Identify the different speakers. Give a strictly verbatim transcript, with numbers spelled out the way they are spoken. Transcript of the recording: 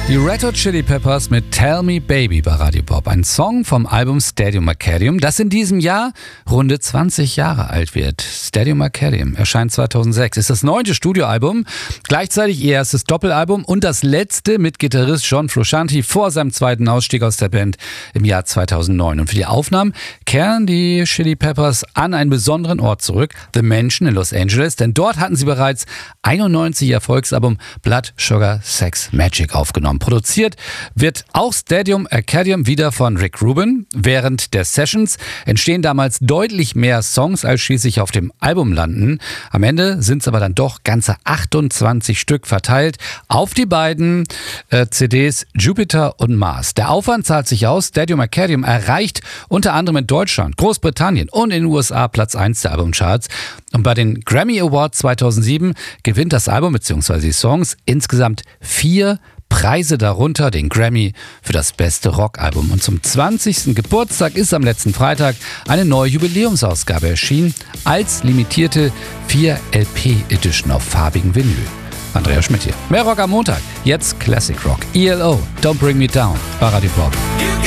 Speaker 1: Die Red Hot Chili Peppers mit Tell Me Baby bei Radio Pop. Ein Song vom Album Stadium Arcadium, das in diesem Jahr runde zwanzig Jahre alt wird. Stadium Arcadium erscheint zweitausendsechs, ist das neunte Studioalbum, gleichzeitig ihr erstes Doppelalbum und das letzte mit Gitarrist John Frusciante vor seinem zweiten Ausstieg aus der Band im Jahr zweitausendneun. Und für die Aufnahmen kehren die Chili Peppers an einen besonderen Ort zurück, The Mansion in Los Angeles, denn dort hatten sie bereits einundneunzig ihr Erfolgsalbum Blood, Sugar, Sex, Magic aufgenommen. Produziert wird auch Stadium Arcadium wieder von Rick Rubin. Während der Sessions entstehen damals deutlich mehr Songs, als schließlich auf dem Album landen. Am Ende sind es aber dann doch ganze achtundzwanzig Stück verteilt auf die beiden äh, C Ds Jupiter und Mars. Der Aufwand zahlt sich aus. Stadium Arcadium erreicht unter anderem in Deutschland, Großbritannien und in den U S A Platz eins der Albumcharts. Und bei den Grammy Awards zweitausendsieben gewinnt das Album bzw. die Songs insgesamt vier Preise, darunter den Grammy für das beste Rockalbum. Und zum zwanzigsten Geburtstag ist am letzten Freitag eine neue Jubiläumsausgabe erschienen als limitierte vier L P Edition auf farbigem Vinyl. Andreas Schmidt hier. Mehr Rock am Montag. Jetzt Classic Rock. E L O, Don't Bring Me Down bei Radio Pop.